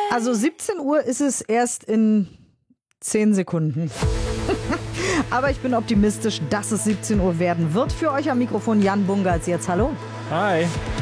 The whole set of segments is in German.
Also 17 Uhr ist es erst in 10 Sekunden. Aber ich bin optimistisch, dass es 17 Uhr werden wird. Für euch am Mikrofon Jan Bungartz. Jetzt hallo. Hi.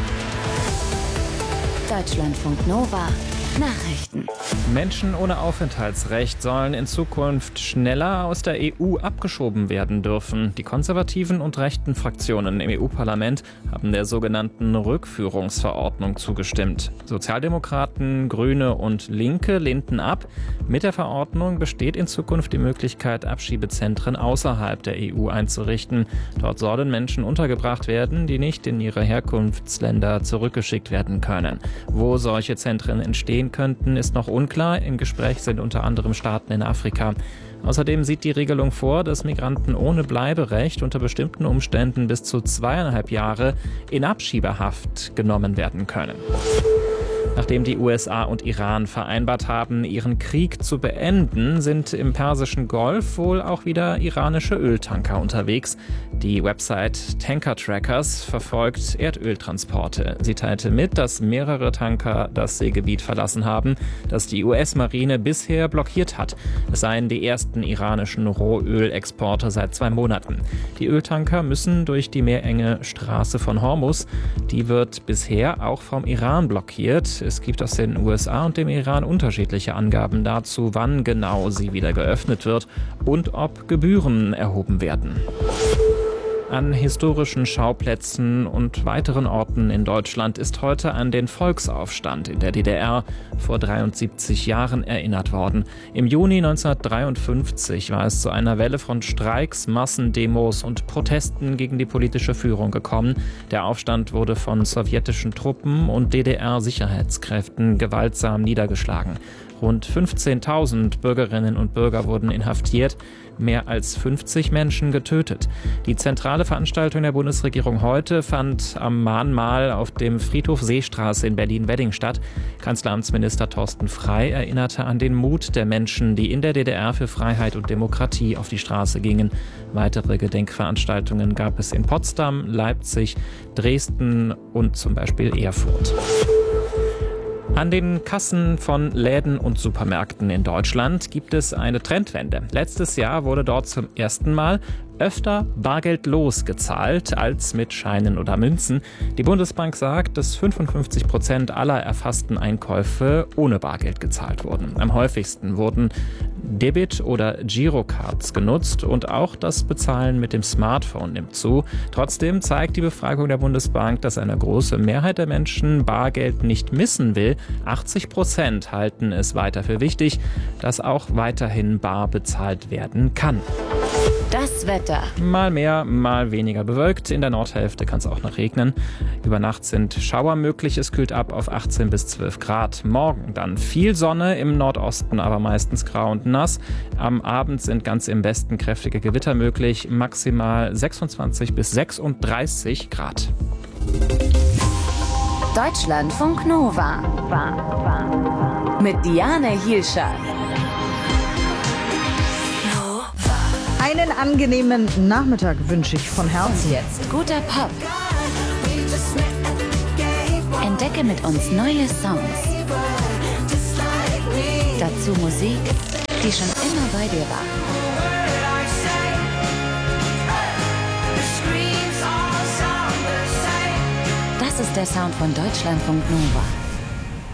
Deutschlandfunk Nova. Nachrichten. Menschen ohne Aufenthaltsrecht sollen in Zukunft schneller aus der EU abgeschoben werden dürfen. Die konservativen und rechten Fraktionen im EU-Parlament haben der sogenannten Rückführungsverordnung zugestimmt. Sozialdemokraten, Grüne und Linke lehnten ab. Mit der Verordnung besteht in Zukunft die Möglichkeit, Abschiebezentren außerhalb der EU einzurichten. Dort sollen Menschen untergebracht werden, die nicht in ihre Herkunftsländer zurückgeschickt werden können. Wo solche Zentren entstehen könnten, ist noch unklar. Im Gespräch sind unter anderem Staaten in Afrika. Außerdem sieht die Regelung vor, dass Migranten ohne Bleiberecht unter bestimmten Umständen bis zu 2,5 Jahre in Abschiebehaft genommen werden können. Nachdem die USA und Iran vereinbart haben, ihren Krieg zu beenden, sind im Persischen Golf wohl auch wieder iranische Öltanker unterwegs. Die Website Tanker Trackers verfolgt Erdöltransporte. Sie teilte mit, dass mehrere Tanker das Seegebiet verlassen haben, das die US-Marine bisher blockiert hat. Es seien die ersten iranischen Rohölexporte seit 2 Monaten. Die Öltanker müssen durch die meerenge Straße von Hormuz. Die wird bisher auch vom Iran blockiert. Es gibt aus den USA und dem Iran unterschiedliche Angaben dazu, wann genau sie wieder geöffnet wird und ob Gebühren erhoben werden. An historischen Schauplätzen und weiteren Orten in Deutschland ist heute an den Volksaufstand in der DDR vor 73 Jahren erinnert worden. Im Juni 1953 war es zu einer Welle von Streiks, Massendemos und Protesten gegen die politische Führung gekommen. Der Aufstand wurde von sowjetischen Truppen und DDR-Sicherheitskräften gewaltsam niedergeschlagen. Rund 15.000 Bürgerinnen und Bürger wurden inhaftiert, mehr als 50 Menschen getötet. Die zentrale Veranstaltung der Bundesregierung heute fand am Mahnmal auf dem Friedhof Seestraße in Berlin-Wedding statt. Kanzleramtsminister Thorsten Frey erinnerte an den Mut der Menschen, die in der DDR für Freiheit und Demokratie auf die Straße gingen. Weitere Gedenkveranstaltungen gab es in Potsdam, Leipzig, Dresden und zum Beispiel Erfurt. An den Kassen von Läden und Supermärkten in Deutschland gibt es eine Trendwende. Letztes Jahr wurde dort zum ersten Mal öfter bargeldlos gezahlt als mit Scheinen oder Münzen. Die Bundesbank sagt, dass 55% aller erfassten Einkäufe ohne Bargeld gezahlt wurden. Am häufigsten wurden Debit- oder Girocards genutzt und auch das Bezahlen mit dem Smartphone nimmt zu. Trotzdem zeigt die Befragung der Bundesbank, dass eine große Mehrheit der Menschen Bargeld nicht missen will. 80% halten es weiter für wichtig, dass auch weiterhin bar bezahlt werden kann. Das Wetter. Mal mehr, mal weniger bewölkt. In der Nordhälfte kann es auch noch regnen. Über Nacht sind Schauer möglich. Es kühlt ab auf 18 bis 12 Grad. Morgen dann viel Sonne, im Nordosten aber meistens grau und nass. Am Abend sind ganz im Westen kräftige Gewitter möglich. Maximal 26 bis 36 Grad. Deutschlandfunk Nova. Mit Diane Hielscher. Einen angenehmen Nachmittag wünsche ich von Und Herzen. jetzt guter Pop. Entdecke mit uns neue Songs. Dazu Musik, die schon immer bei dir war. Das ist der Sound von Deutschlandfunk Nova.